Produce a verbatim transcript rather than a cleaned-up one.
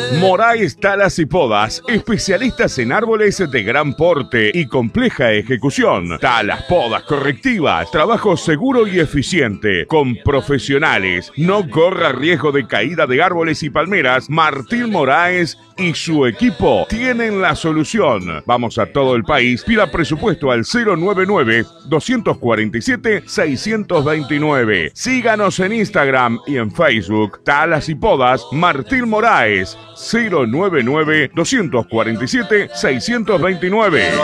Moraes Talas y Podas, especialistas en árboles de gran porte y compleja ejecución. Talas, podas correctivas, trabajo seguro y eficiente, con profesionales. No corra riesgo de caída de árboles y palmeras. Martín Moraes y su equipo tienen la solución. Vamos a todo el país. Pida presupuesto al cero nueve nueve, dos cuatro siete, seis dos nueve. Síganos en Instagram y en Facebook. Talas y Podas Martín Moraes. cero nueve nueve, dos cuatro siete, seis dos nueve.